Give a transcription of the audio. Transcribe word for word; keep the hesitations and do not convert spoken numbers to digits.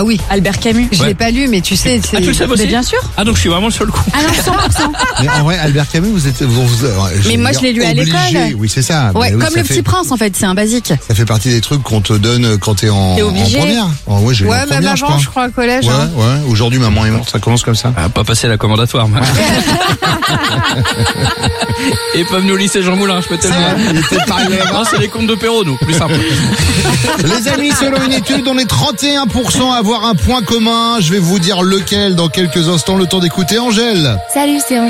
Bah oui. Albert Camus. Je Ouais. l'ai pas lu, mais tu sais. c'est- Ah, tu le savais aussi? Mais bien sûr. Ah, donc je suis vraiment sur le coup. Ah non, cent pour cent. Mais en vrai, Albert Camus, vous êtes. Vous, vous, Mais moi, je l'ai lu à obligé. l'école. Oui, c'est ça. Ouais, Bah oui, comme ça le fait- Petit Prince en fait, c'est un basique. Ça fait partie des trucs qu'on te donne quand t'es en, T'es en obligé. première. Oh, ouais, j'ai eu Ouais, en même première, je avant, crois. je crois, au collège. Ouais, hein. ouais. Aujourd'hui, maman est morte. Ça commence comme ça. Ah, pas passer la commandatoire, moi. Et pas venu au lycée Jean Moulin, je peux te le dire. Il était pas arrivé là-bas. Non, c'est les comptes de Perrault, nous, plus simple. Les amis, selon une étude, on est trente et un pour cent à avoir un point commun. Je vais vous dire lequel dans quelques instants. Le temps d'écouter Angèle. Salut, c'est Angèle.